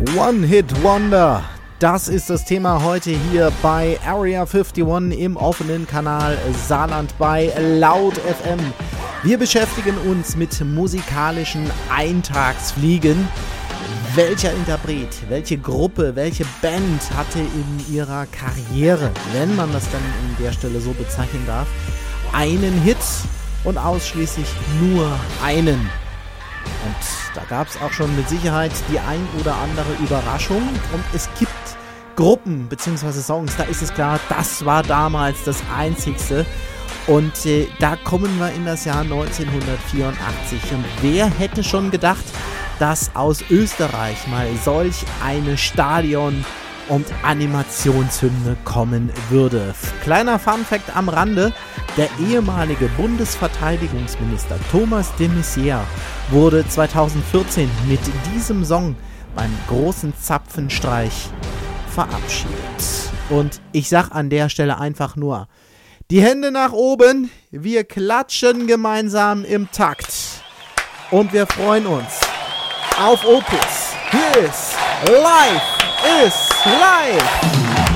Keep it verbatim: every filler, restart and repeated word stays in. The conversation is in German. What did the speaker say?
One-Hit-Wonder. Das ist das Thema heute hier bei Area einundfünfzig im offenen Kanal Saarland bei Laut F M. Wir beschäftigen uns mit musikalischen Eintagsfliegen. Welcher Interpret, welche Gruppe, welche Band hatte in ihrer Karriere, wenn man das dann an der Stelle so bezeichnen darf, einen Hit und ausschließlich nur einen? Und da gab es auch schon mit Sicherheit die ein oder andere Überraschung. Und es gibt Gruppen bzw. Songs, da ist es klar, das war damals das Einzigste. Und äh, da kommen wir in das Jahr neunzehnhundertvierundachtzig. Und wer hätte schon gedacht, dass aus Österreich mal solch eine Stadion- und Animationshymne kommen würde. Kleiner Funfact am Rande: Der ehemalige Bundesverteidigungsminister Thomas de Maizière wurde zweitausendvierzehn mit diesem Song beim großen Zapfenstreich verabschiedet. Und ich sag an der Stelle einfach nur: Die Hände nach oben, wir klatschen gemeinsam im Takt. Und wir freuen uns auf Opus. Hier ist Live is Life.